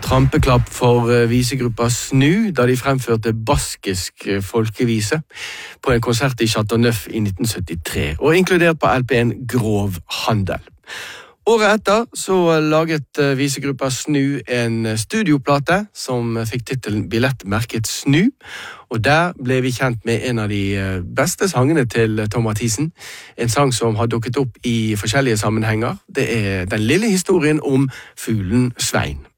Trampeklapp for visegruppa Snu, da de fremførte baskisk folkevise på en konsert i Chateauneuf i 1973, og inkludert på LP-en Grov Handel. Året etter så laget visegruppa Snu en studioplate som fikk titelen Billettmerket Snu, og der ble vi kjent med en av de beste sangene til Tom Mathisen, en sang som har dukket opp i forskjellige sammenhenger. Det er den lille historien om fuglen Svein.